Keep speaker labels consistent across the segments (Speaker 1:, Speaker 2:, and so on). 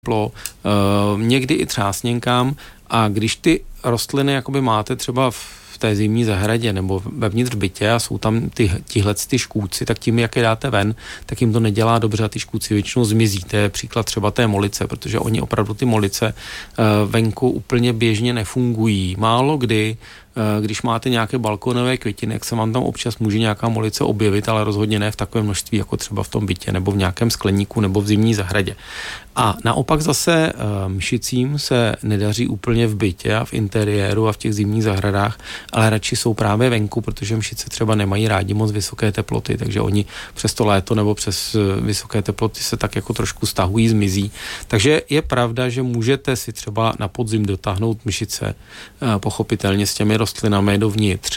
Speaker 1: někdy i třásněnkám, a když ty rostliny jakoby máte třeba v té zimní zahradě nebo vevnitř bytě a jsou tam ty škůdci, tak tím, jak je dáte ven, tak jim to nedělá dobře a ty škůdci většinou zmizí. To je příklad třeba té molice, protože oni opravdu ty molice venku úplně běžně nefungují. Málo kdy, když máte nějaké balkonové květiny, jak se vám tam občas může nějaká molice objevit, ale rozhodně ne v takovém množství, jako třeba v tom bytě nebo v nějakém skleníku nebo v zimní zahradě. A naopak zase mšicím se nedaří úplně v bytě a v interiéru a v těch zimních zahradách, ale radši jsou právě venku, protože mšice třeba nemají rádi moc vysoké teploty, takže oni přes to léto nebo přes vysoké teploty se tak jako trošku stahují, zmizí. Takže je pravda, že můžete si třeba na podzim dotáhnout mšice, pochopitelně s těmi rostlinami dovnitř,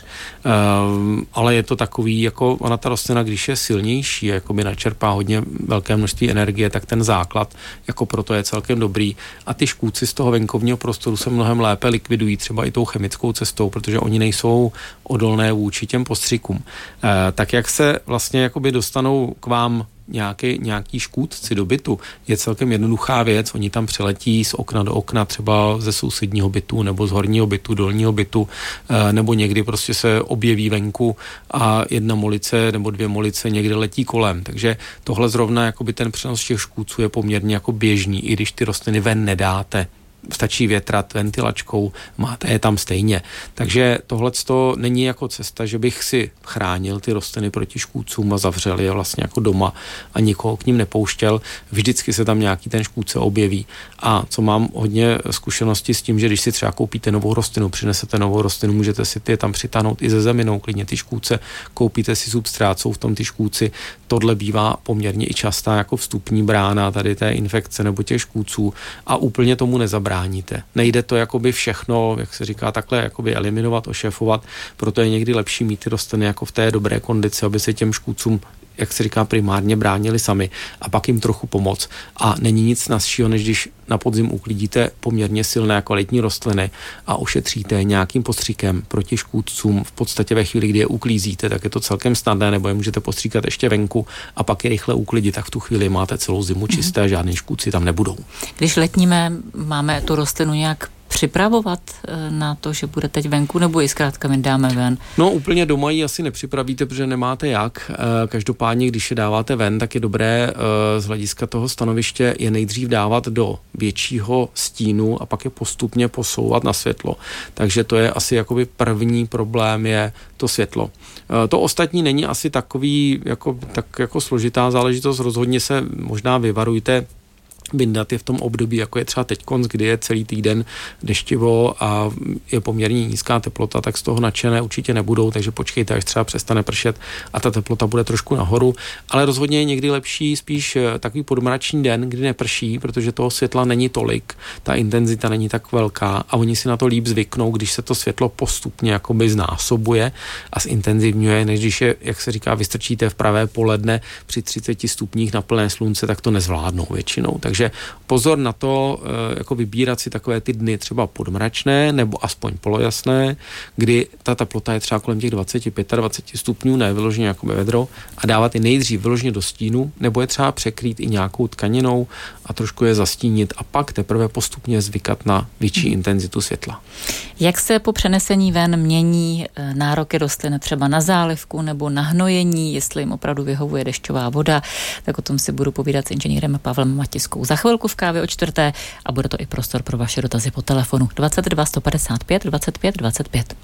Speaker 1: ale je to takový, jako ona ta rostlina, když je silnější, jakoby načerpá hodně velké množství energie, tak ten základ jako proto je celkem dobrý a ty škůdci z toho venkovního prostoru se mnohem lépe likvidují třeba i tou chemickou cestou, protože oni nejsou odolné vůči těm postřikům. Tak jak se vlastně jakoby dostanou k vám nějaký škůdci do bytu, je celkem jednoduchá věc. Oni tam přiletí z okna do okna, třeba ze sousedního bytu nebo z horního bytu, dolního bytu, nebo někdy prostě se objeví venku a jedna molice nebo dvě molice někde letí kolem. Takže tohle zrovna jakoby ten přenos těch škůdců je poměrně jako běžný, i když ty rostliny ven nedáte. Stačí větrat ventilačkou, máte je tam stejně. Takže tohleto není jako cesta, že bych si chránil ty rostliny proti škůdcům a zavřel je vlastně jako doma a nikoho k ním nepouštěl. Vždycky se tam nějaký ten škůdce objeví. A co mám hodně zkušenosti s tím, že když si třeba koupíte novou rostlinu, přinesete novou rostlinu, můžete si ty tam přitáhnout i ze zeminou, klidně ty škůdce, koupíte si substrát, jsou v tom ty škůdci. Tohle bývá poměrně i častá jako vstupní brána tady té infekce nebo těch škůdců a úplně tomu nezabráníte. Nejde to jakoby všechno, jak se říká, takhle jakoby eliminovat, ošefovat, proto je někdy lepší mít ty rostliny jako v té dobré kondici, aby se těm škůdcům, jak se říká, primárně bránili sami a pak jim trochu pomoct. A není nic snazšího, než když na podzim uklidíte poměrně silné kvalitní rostliny a ušetříte nějakým postříkem proti škůdcům v podstatě ve chvíli, kdy je uklízíte, tak je to celkem snadné, nebo je můžete postříkat ještě venku a pak je rychle uklidit, tak v tu chvíli máte celou zimu čisté a žádný škůdci tam nebudou.
Speaker 2: Když letníme, máme tu rostlinu nějak připravovat na to, že bude teď venku, nebo ji zkrátka vydáme ven?
Speaker 1: No úplně doma ji asi nepřipravíte, protože nemáte jak. Každopádně, když je dáváte ven, tak je dobré z hlediska toho stanoviště je nejdřív dávat do většího stínu a pak je postupně posouvat na světlo. Takže to je asi jakoby první problém je to světlo. To ostatní není asi takový jako složitá záležitost. Rozhodně se možná vyvarujte bindat je v tom období, jako je třeba teďkonc, kdy je celý týden deštivo a je poměrně nízká teplota, tak z toho nadšené určitě nebudou, takže počkejte, až třeba přestane pršet a ta teplota bude trošku nahoru, ale rozhodně je někdy lepší spíš takový podmračný den, kdy neprší, protože toho světla není tolik, ta intenzita není tak velká a oni si na to líp zvyknou, když se to světlo postupně jakoby znásobuje a zintenzivňuje, než když je, jak se říká, vystrčíte v pravé poledne při 30 stupních na plné slunce, tak to nezvládnou většinou. Takže pozor na to, jako vybírat si takové ty dny třeba podmračné nebo aspoň polojasné, kdy ta teplota je třeba kolem těch 20-25 stupňů, ne vyloženě jako vedro, a dávat je nejdřív vyloženě do stínu, nebo je třeba překrýt i nějakou tkaninou a trošku je zastínit a pak teprve postupně zvykat na větší intenzitu světla.
Speaker 2: Jak se po přenesení ven mění nároky rostlin třeba na zálivku nebo na hnojení, jestli jim opravdu vyhovuje dešťová voda, tak o tom si budu povídat s inženýrem Pavlem Matiskou za chvilku v Kávě o čtvrté a bude to i prostor pro vaše dotazy po telefonu 22 155 25 25.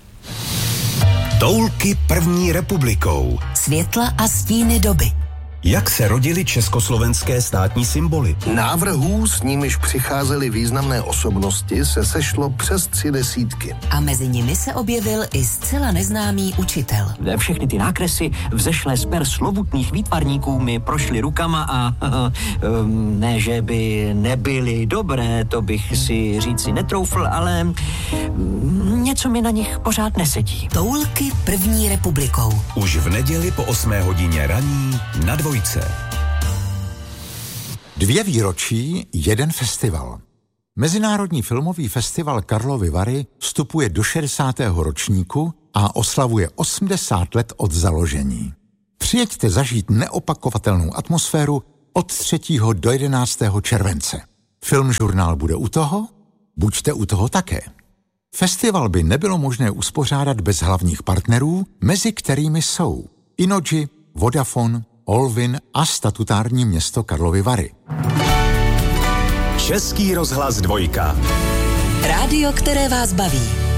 Speaker 3: Toulky první republikou.
Speaker 4: Světla a stíny doby.
Speaker 3: Jak se rodily československé státní symboly?
Speaker 5: Návrhů, s nimiž přicházely významné osobnosti, se sešlo přes 30.
Speaker 4: A mezi nimi se objevil i zcela neznámý učitel.
Speaker 6: Všechny ty nákresy vzešlé z per slovutných výtvarníků mi prošly rukama a ne, že by nebyly dobré, to bych si říci netroufl, ale něco mi na nich pořád nesedí.
Speaker 4: Toulky první republikou.
Speaker 3: Už v neděli po 8 hodině raní na Dvojce.
Speaker 7: 2 výročí, 1 festival. Mezinárodní filmový festival Karlovy Vary vstupuje do 60. ročníku a oslavuje 80 let od založení. Přijeďte zažít neopakovatelnou atmosféru od 3. do 11. července. Filmžurnál bude u toho? Buďte u toho také. Festival by nebylo možné uspořádat bez hlavních partnerů, mezi kterými jsou Innogy, Vodafone, Olvin a statutární město Karlovy Vary.
Speaker 3: Český rozhlas 2.
Speaker 4: Rádio, které vás baví.